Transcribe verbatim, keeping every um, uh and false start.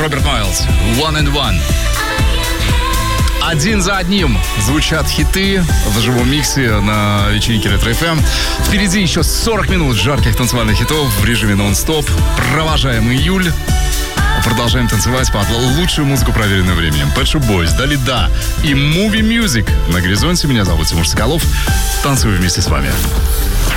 Роберт Майлз, One and One. Один за одним звучат хиты в живом миксе на вечеринке Ретро эф эм. Впереди еще сорок минут жарких танцевальных хитов в режиме нон-стоп. Провожаем июль. Продолжаем танцевать под лучшую музыку, проверенную временем. Pet Shop Boys, Далида и Movie Music. На горизонте. Меня зовут Тимур Соколов. Танцую вместе с вами.